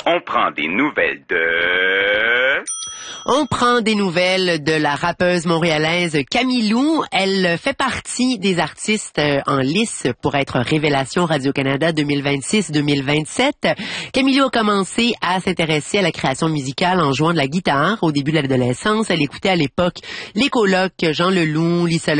On prend des nouvelles de... On prend des nouvelles de la rappeuse montréalaise Camilou. Elle fait partie des artistes en lice pour être Révélation Radio-Canada 2026-2027. Camilou a commencé à s'intéresser à la création musicale en jouant de la guitare au début de l'adolescence. Elle écoutait à l'époque les colocs Jean Leloup, Lisa